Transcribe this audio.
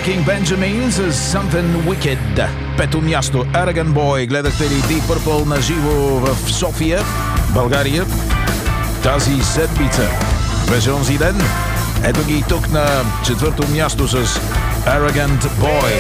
Breaking Benjamin с Something Wicked. Пето място Arrogant Boy. Гледахте ли Deep Purple на живо в София, България? Тази седмица. Беше онзи ден. Ето ги тук на четвърто място с Arrogant Boy.